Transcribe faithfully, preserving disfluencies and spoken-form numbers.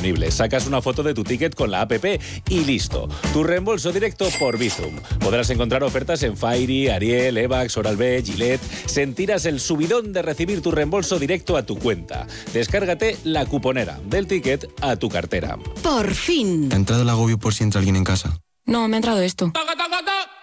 disponible. Sacas una foto de tu ticket con la app y listo. Tu reembolso directo por Bizum. Podrás encontrar ofertas en Fairy, Ariel, Evax, Oral-B, Gillette. Sentirás el subidón de recibir tu reembolso directo a tu cuenta. Descárgate la cuponera, del ticket a tu cartera. Por fin. ¿Te ha entrado el agobio por si entra alguien en casa? No, me ha entrado esto.